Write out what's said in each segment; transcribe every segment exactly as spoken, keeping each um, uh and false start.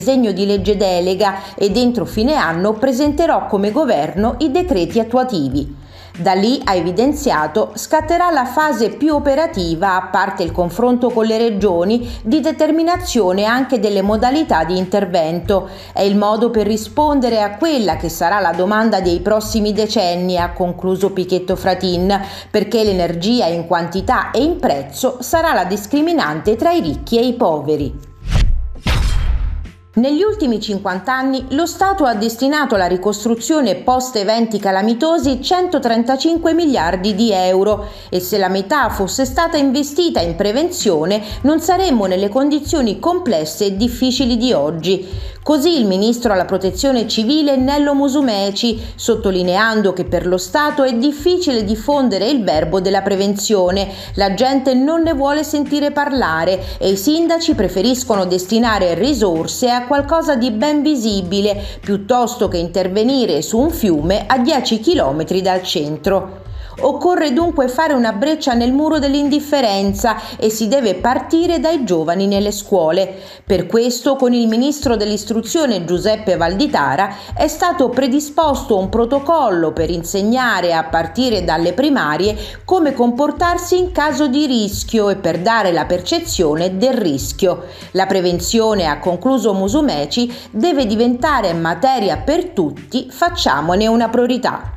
disegno di legge delega ed entro fine anno presenterò come governo i decreti attuativi. Da lì, ha evidenziato, scatterà la fase più operativa, a parte il confronto con le regioni, di determinazione anche delle modalità di intervento. È il modo per rispondere a quella che sarà la domanda dei prossimi decenni, ha concluso Pichetto Fratin, perché l'energia in quantità e in prezzo sarà la discriminante tra i ricchi e i poveri. Negli ultimi cinquanta anni lo Stato ha destinato alla ricostruzione post-eventi calamitosi centotrentacinque miliardi di euro e se la metà fosse stata investita in prevenzione non saremmo nelle condizioni complesse e difficili di oggi. Così il ministro alla protezione civile Nello Musumeci, sottolineando che per lo Stato è difficile diffondere il verbo della prevenzione, la gente non ne vuole sentire parlare e i sindaci preferiscono destinare risorse a qualcosa di ben visibile piuttosto che intervenire su un fiume a dieci chilometri dal centro. Occorre dunque fare una breccia nel muro dell'indifferenza e si deve partire dai giovani nelle scuole. Per questo, con il ministro dell'istruzione Giuseppe Valditara è stato predisposto un protocollo per insegnare a partire dalle primarie come comportarsi in caso di rischio e per dare la percezione del rischio. La prevenzione, ha concluso Musumeci, deve diventare materia per tutti, facciamone una priorità.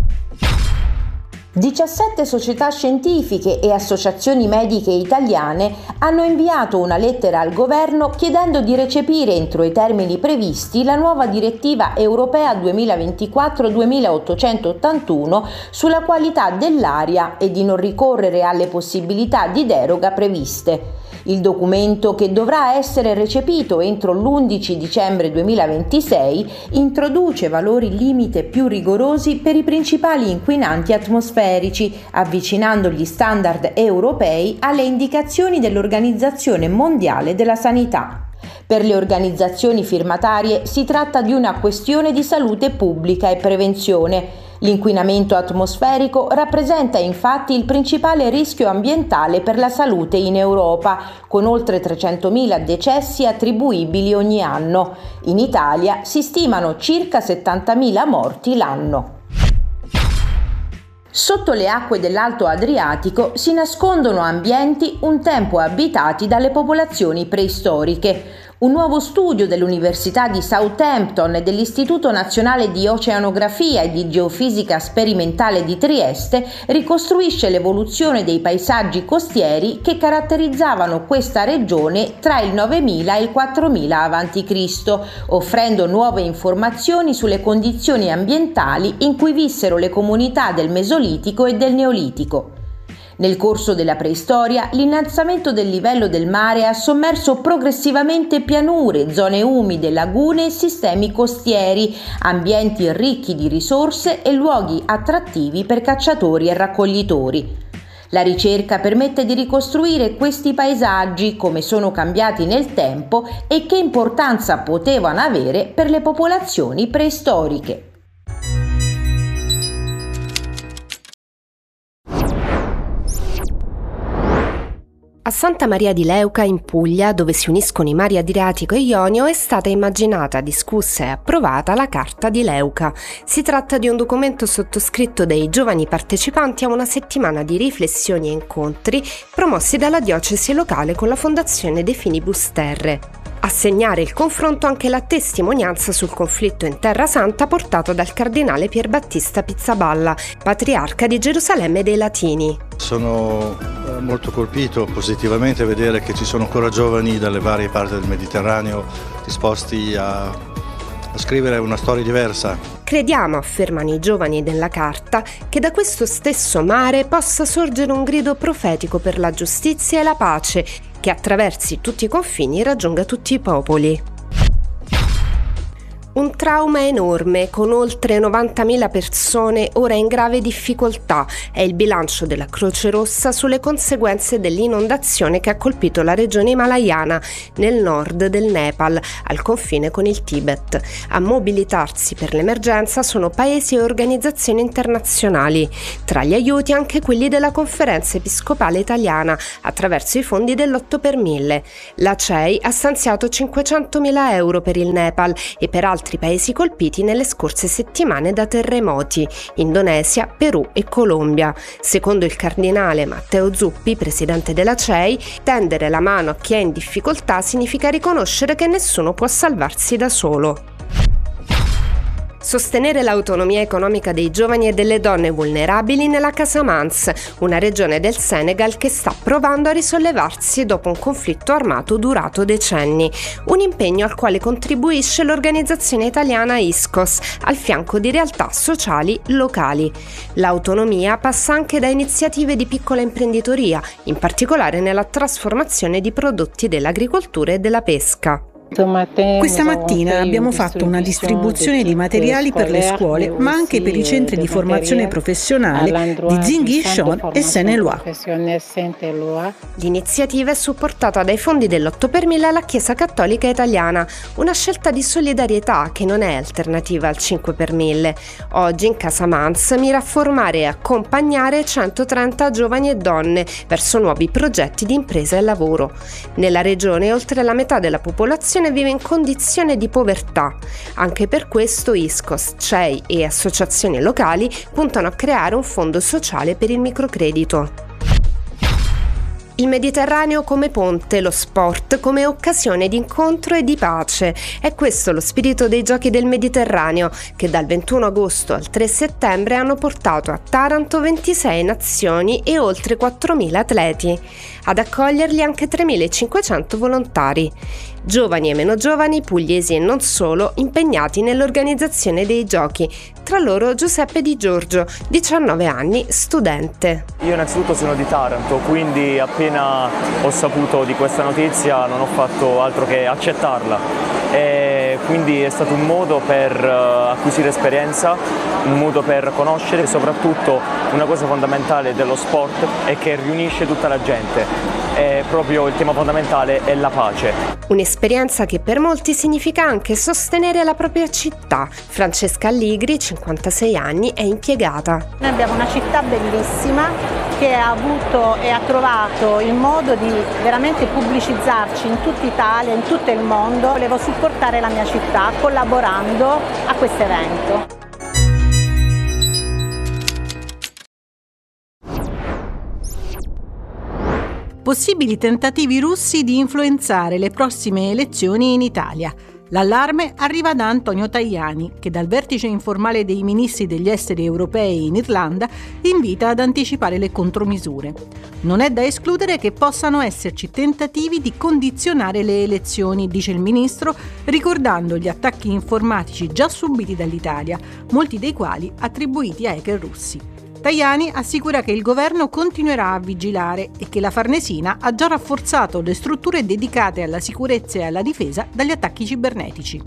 diciassette società scientifiche e associazioni mediche italiane hanno inviato una lettera al governo chiedendo di recepire entro i termini previsti la nuova direttiva europea duemilaventiquattro duemilaottocentottantuno sulla qualità dell'aria e di non ricorrere alle possibilità di deroga previste. Il documento, che dovrà essere recepito entro l'undici dicembre duemilaventisei, introduce valori limite più rigorosi per i principali inquinanti atmosferici, avvicinando gli standard europei alle indicazioni dell'Organizzazione Mondiale della Sanità. Per le organizzazioni firmatarie si tratta di una questione di salute pubblica e prevenzione. L'inquinamento atmosferico rappresenta infatti il principale rischio ambientale per la salute in Europa, con oltre trecentomila decessi attribuibili ogni anno. In Italia si stimano circa settantamila morti l'anno. Sotto le acque dell'Alto Adriatico si nascondono ambienti un tempo abitati dalle popolazioni preistoriche. Un nuovo studio dell'Università di Southampton e dell'Istituto Nazionale di Oceanografia e di Geofisica Sperimentale di Trieste ricostruisce l'evoluzione dei paesaggi costieri che caratterizzavano questa regione tra il novemila e il quattromila avanti Cristo, offrendo nuove informazioni sulle condizioni ambientali in cui vissero le comunità del Mesolitico e del Neolitico. Nel corso della preistoria, l'innalzamento del livello del mare ha sommerso progressivamente pianure, zone umide, lagune e sistemi costieri, ambienti ricchi di risorse e luoghi attrattivi per cacciatori e raccoglitori. La ricerca permette di ricostruire questi paesaggi, come sono cambiati nel tempo e che importanza potevano avere per le popolazioni preistoriche. A Santa Maria di Leuca, in Puglia, dove si uniscono i mari Adriatico e Ionio, è stata immaginata, discussa e approvata la Carta di Leuca. Si tratta di un documento sottoscritto dai giovani partecipanti a una settimana di riflessioni e incontri promossi dalla diocesi locale con la Fondazione De Finibus Terre. A segnare il confronto anche la testimonianza sul conflitto in Terra Santa portata dal cardinale Pierbattista Pizzaballa, patriarca di Gerusalemme dei Latini. Sono molto colpito positivamente a vedere che ci sono ancora giovani dalle varie parti del Mediterraneo disposti a, a scrivere una storia diversa. Crediamo, affermano i giovani della Carta, che da questo stesso mare possa sorgere un grido profetico per la giustizia e la pace, che attraversi tutti i confini raggiunga tutti i popoli. Un trauma enorme, con oltre novantamila persone ora in grave difficoltà. È il bilancio della Croce Rossa sulle conseguenze dell'inondazione che ha colpito la regione himalayana nel nord del Nepal, al confine con il Tibet. A mobilitarsi per l'emergenza sono paesi e organizzazioni internazionali. Tra gli aiuti anche quelli della Conferenza Episcopale Italiana, attraverso i fondi dell'otto per mille. La C E I ha stanziato cinquecentomila euro per il Nepal e per altri paesi colpiti nelle scorse settimane da terremoti: Indonesia, Perù e Colombia. Secondo il cardinale Matteo Zuppi, presidente della C E I, tendere la mano a chi è in difficoltà significa riconoscere che nessuno può salvarsi da solo. Sostenere l'autonomia economica dei giovani e delle donne vulnerabili nella Casamance, una regione del Senegal che sta provando a risollevarsi dopo un conflitto armato durato decenni. Un impegno al quale contribuisce l'organizzazione italiana ISCOS, al fianco di realtà sociali locali. L'autonomia passa anche da iniziative di piccola imprenditoria, in particolare nella trasformazione di prodotti dell'agricoltura e della pesca. Questa mattina abbiamo fatto una distribuzione di materiali per le scuole, ma anche per i centri di formazione professionale di Ziguinchor e Saint-Éloi. L'iniziativa è supportata dai fondi dell'otto per mille alla Chiesa Cattolica Italiana, una scelta di solidarietà che non è alternativa al cinque per mille. Oggi in Casamance mira a formare e accompagnare centotrenta giovani e donne verso nuovi progetti di impresa e lavoro. Nella regione oltre la metà della popolazione vive in condizione di povertà. Anche per questo ISCOS, C E I e associazioni locali puntano a creare un fondo sociale per il microcredito. Il Mediterraneo come ponte, lo sport come occasione di incontro e di pace. È questo lo spirito dei Giochi del Mediterraneo, che dal ventuno agosto al tre settembre hanno portato a Taranto ventisei nazioni e oltre quattromila atleti. Ad accoglierli anche tremilacinquecento volontari. Giovani e meno giovani, pugliesi e non solo, impegnati nell'organizzazione dei giochi. Tra loro Giuseppe Di Giorgio, diciannove anni, studente. Io innanzitutto sono di Taranto, quindi appena ho saputo di questa notizia non ho fatto altro che accettarla. E quindi è stato un modo per acquisire esperienza, un modo per conoscere e soprattutto una cosa fondamentale dello sport è che riunisce tutta la gente. E proprio il tema fondamentale è la pace. Un'esperienza che per molti significa anche sostenere la propria città. Francesca Alligri, cinquantasei anni, è impiegata. Noi abbiamo una città bellissima che ha avuto e ha trovato il modo di veramente pubblicizzarci in tutta Italia, in tutto il mondo. Volevo supportare la mia città collaborando a questo evento. Possibili tentativi russi di influenzare le prossime elezioni in Italia. L'allarme arriva da Antonio Tajani, che dal vertice informale dei ministri degli esteri europei in Irlanda invita ad anticipare le contromisure. Non è da escludere che possano esserci tentativi di condizionare le elezioni, dice il ministro, ricordando gli attacchi informatici già subiti dall'Italia, molti dei quali attribuiti a hacker russi. Tajani assicura che il governo continuerà a vigilare e che la Farnesina ha già rafforzato le strutture dedicate alla sicurezza e alla difesa dagli attacchi cibernetici.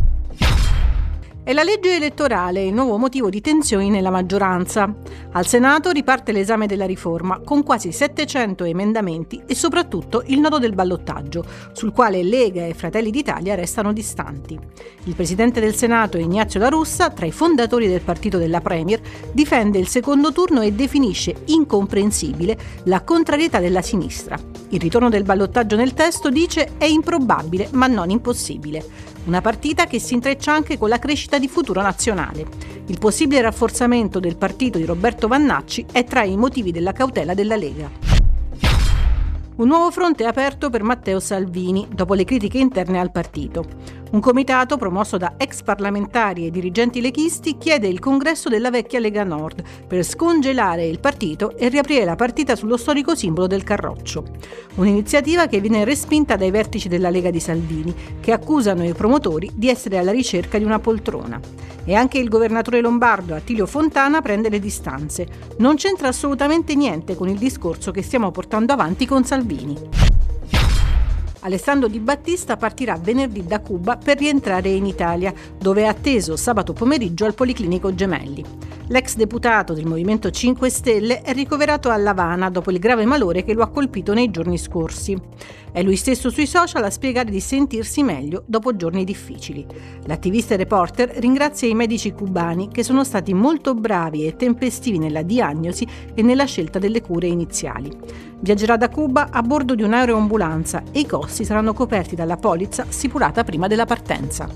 È la legge elettorale il nuovo motivo di tensioni nella maggioranza. Al Senato riparte l'esame della riforma con quasi settecento emendamenti e soprattutto il nodo del ballottaggio, sul quale Lega e Fratelli d'Italia restano distanti. Il presidente del Senato, Ignazio La Russa, tra i fondatori del partito della Premier, difende il secondo turno e definisce incomprensibile la contrarietà della sinistra. Il ritorno del ballottaggio nel testo, dice, è improbabile ma non impossibile. Una partita che si intreccia anche con la crescita di Futuro Nazionale. Il possibile rafforzamento del partito di Roberto Vannacci è tra i motivi della cautela della Lega. Un nuovo fronte è aperto per Matteo Salvini dopo le critiche interne al partito. Un comitato promosso da ex parlamentari e dirigenti leghisti chiede il congresso della vecchia Lega Nord per scongelare il partito e riaprire la partita sullo storico simbolo del Carroccio. Un'iniziativa che viene respinta dai vertici della Lega di Salvini, che accusano i promotori di essere alla ricerca di una poltrona. E anche il governatore lombardo Attilio Fontana prende le distanze. Non c'entra assolutamente niente con il discorso che stiamo portando avanti con Salvini. Alessandro Di Battista partirà venerdì da Cuba per rientrare in Italia, dove è atteso sabato pomeriggio al Policlinico Gemelli. L'ex deputato del Movimento cinque Stelle è ricoverato a L'Avana dopo il grave malore che lo ha colpito nei giorni scorsi. È lui stesso sui social a spiegare di sentirsi meglio dopo giorni difficili. L'attivista e reporter ringrazia i medici cubani che sono stati molto bravi e tempestivi nella diagnosi e nella scelta delle cure iniziali. Viaggerà da Cuba a bordo di un'aeroambulanza e i costi saranno coperti dalla polizza stipulata prima della partenza.